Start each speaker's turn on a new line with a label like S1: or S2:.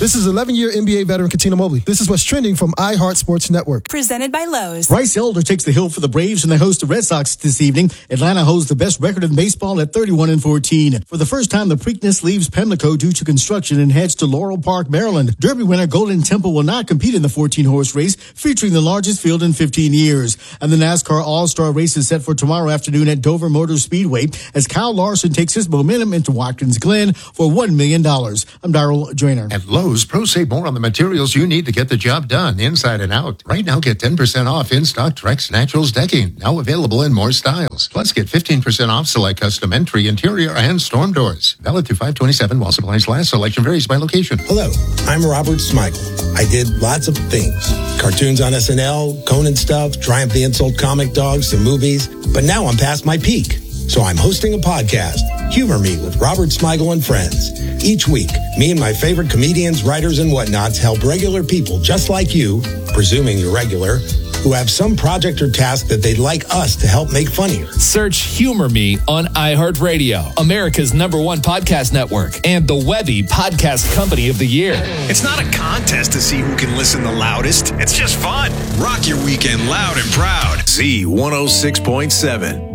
S1: This is 11-year NBA veteran Katina Mobley. This is what's trending from iHeart Sports Network.
S2: Presented by Lowe's.
S3: Bryce Elder takes the hill for the Braves, and they host the Red Sox this evening. Atlanta holds the best record in baseball at 31-14. For the first time, the Preakness leaves Pimlico due to construction and heads to Laurel Park, Maryland. Derby winner Golden Temple will not compete in the 14-horse race, featuring the largest field in 15 years. And the NASCAR All-Star race is set for tomorrow afternoon at Dover Motor Speedway as Kyle Larson takes his momentum into Watkins Glen for $1 million. I'm Darrell Joyner.
S4: At Lowe's, pros save more on the materials you need to get the job done, inside and out. Right now, get 10% off in-stock Trex Naturals decking, now available in more styles. Plus, get 15% off select custom entry, interior, and storm doors. Valid through 5/27 while supplies last. Selection varies by location.
S5: Hello, I'm Robert Smigel. I did lots of things. Cartoons on SNL, Conan stuff, Triumph the Insult comic dogs, some movies. But now I'm past my peak. So I'm hosting a podcast, Humor Me with Robert Smigel and Friends. Each week, me and my favorite comedians, writers, and whatnots help regular people just like you, presuming you're regular, who have some project or task that they'd like us to help make funnier.
S6: Search Humor Me on iHeartRadio, America's #1 podcast network, and the Webby Podcast Company of the Year.
S7: It's not a contest to see who can listen the loudest. It's just fun. Rock your weekend loud and proud. Z106.7.